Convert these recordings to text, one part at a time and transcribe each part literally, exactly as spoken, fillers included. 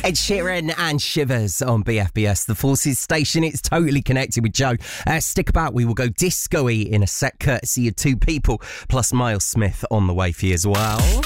Ed Sheeran and Shivers on B F B S, the Forces station. It's totally connected with Joe. Uh, stick about, we will go disco-y in a sec, courtesy of two people, plus Miles Smith on the way for you as well.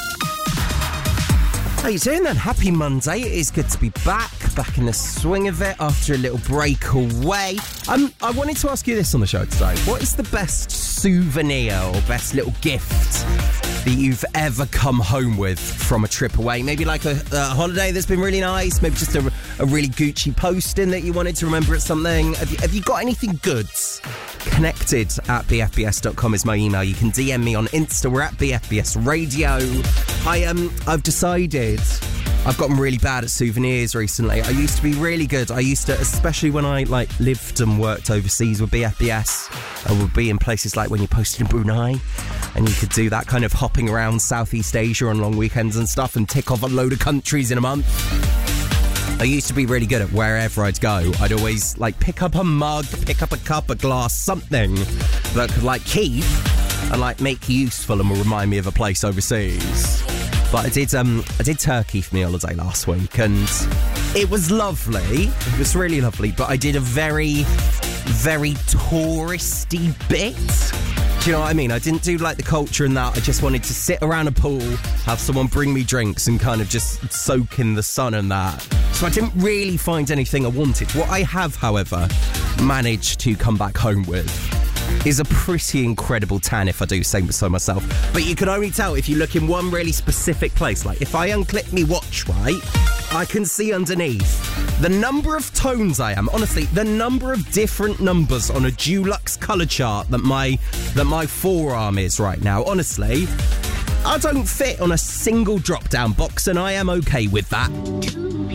How you doing then? Happy Monday. It is good to be back, back in the swing of it after a little break away. Um, I wanted to ask you this on the show today. What is the best souvenir or best little gift that you've ever come home with from a trip away? Maybe like a, a holiday that's been really nice, maybe just a, a really Gucci posting that you wanted to remember at something. Have you, have you got anything good? Connected at b f b s dot com is my email. You can D M me on Insta. We're at B F B S Radio. I um, I've decided I've gotten really bad at souvenirs recently. I used to be really good. I used to, especially when I like lived and worked overseas with B F B S. I would be in places like when you posted in Brunei, and you could do that kind of hopping around Southeast Asia on long weekends and stuff, and tick off a load of countries in a month. I used to be really good at wherever I'd go. I'd always, like, pick up a mug, pick up a cup, a glass, something that could, like, keep and, like, make useful and will remind me of a place overseas. But I did, um, I did Turkey for my holiday last week, and it was lovely. It was really lovely, but I did a very, very touristy bit. Do you know what I mean? I didn't do like the culture and that. I just wanted to sit around a pool, have someone bring me drinks and kind of just soak in the sun and that. So I didn't really find anything I wanted. What I have, however, managed to come back home with is a pretty incredible tan, if I do say so myself. But you can only tell if you look in one really specific place. Like if I unclip me watch, right, I can see underneath the number of tones I am. Honestly, the number of different numbers on a Dulux colour chart that my that my forearm is right now. Honestly, I don't fit on a single drop-down box, and I am okay with that.